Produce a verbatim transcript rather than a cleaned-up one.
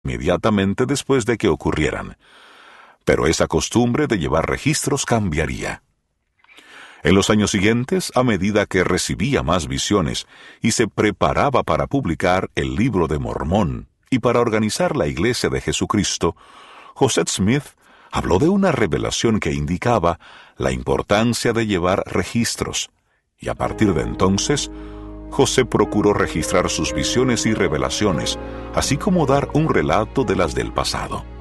inmediatamente después de que ocurrieran. Pero esa costumbre de llevar registros cambiaría. En los años siguientes, a medida que recibía más visiones y se preparaba para publicar el Libro de Mormón y para organizar la Iglesia de Jesucristo, Joseph Smith habló de una revelación que indicaba la importancia de llevar registros, y a partir de entonces, José procuró registrar sus visiones y revelaciones, así como dar un relato de las del pasado.